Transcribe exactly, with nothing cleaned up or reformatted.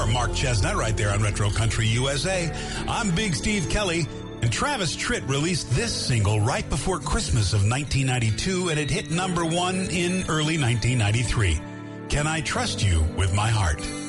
more Mark Chestnut right there on Retro Country U S A. I'm Big Steve Kelly, and Travis Tritt released this single right before Christmas of nineteen ninety-two, and it hit number one in early nineteen ninety-three. Can I Trust You with My Heart?